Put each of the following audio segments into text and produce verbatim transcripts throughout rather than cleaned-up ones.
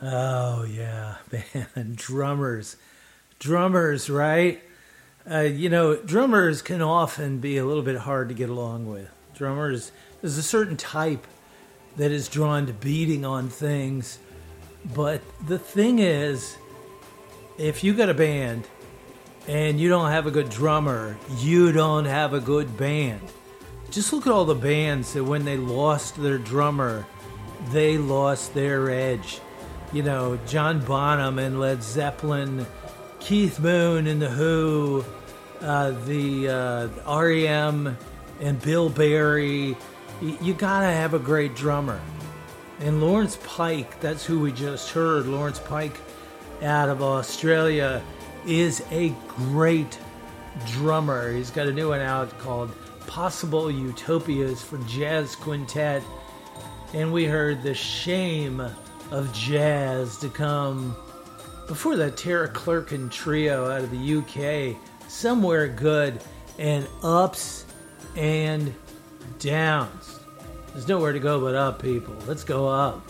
Oh yeah, man, drummers, drummers, right? Uh, you know, drummers can often be a little bit hard to get along with. Drummers, there's a certain type that is drawn to beating on things, but the thing is, if you got a band and you don't have a good drummer, you don't have a good band. Just look at all the bands that when they lost their drummer, they lost their edge. You know, John Bonham and Led Zeppelin, Keith Moon and The Who, uh, the uh, R E M and Bill Berry. Y- you gotta have a great drummer. And Lawrence Pike, that's who we just heard. Lawrence Pike out of Australia is a great drummer. He's got a new one out called Possible Utopias for Jazz Quintet. And we heard The Shame of Jazz to come before that Tara Clerkin trio out of the U K. Somewhere Good, and Ups and Downs. There's nowhere to go but up, people. Let's go up.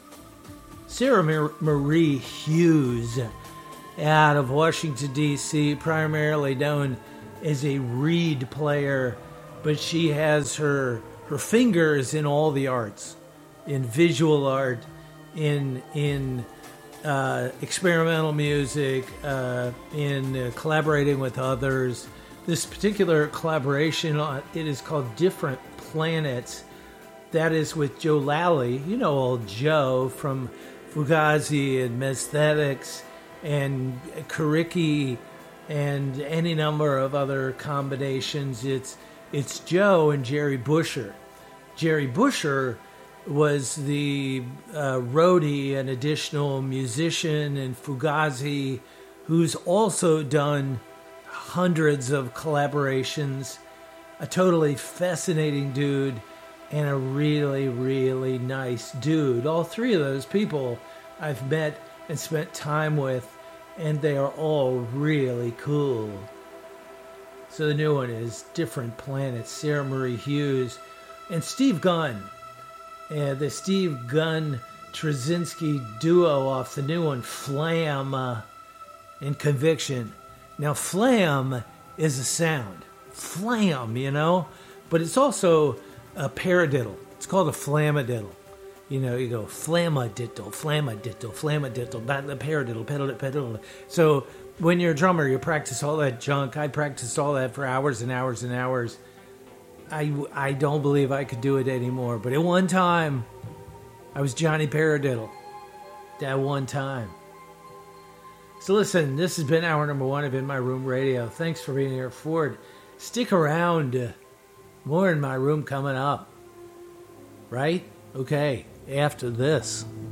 Sarah Mar- Marie Hughes out of Washington, D C, primarily known as a reed player, but she has her her fingers in all the arts, in visual art, in in uh, experimental music, uh, in uh, collaborating with others. This particular collaboration, uh, it is called Different Planets. That is with Joe Lally. You know old Joe from Fugazi and Mesthetics and Kariki and any number of other combinations. It's it's Joe and Jerry Busher. Jerry Busher was the uh, roadie and additional musician in Fugazi, who's also done hundreds of collaborations. A totally fascinating dude and a really, really nice dude. All three of those people I've met and spent time with, and they are all really cool. So the new one is Different Planets, Sarah Marie Hughes, and Steve Gunn. And the Steve Gunn Trzynski duo off the new one, Flam uh, and Conviction. Now, Flam is a sound. Flam, you know? But it's also a paradiddle. It's called a flamadiddle. You know, you go flamadiddle, flamadiddle, flamadiddle, bat the paradiddle, pedal it, pedal it. So when you're a drummer, you practice all that junk. I practiced all that for hours and hours and hours. I, I don't believe I could do it anymore. But at one time, I was Johnny Paradiddle. That one time. So listen, this has been hour number one of In My Room Radio. Thanks for being here, Ford. Stick around. More In My Room coming up. Right? Okay, after this.